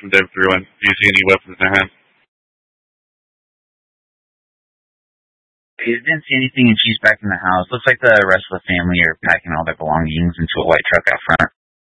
from David 3-1. Do you see any weapons in their hands? I didn't see anything, and she's back in the house. Looks like the rest of the family are packing all their belongings into a white truck out front.